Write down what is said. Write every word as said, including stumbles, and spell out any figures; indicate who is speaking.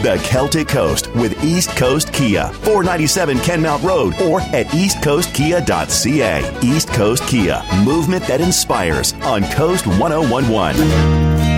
Speaker 1: The Celtic Coast with East Coast Kia, four ninety-seven Kenmount Road, or at east coast kia dot c a. East Coast Kia, movement that inspires on Coast ten eleven.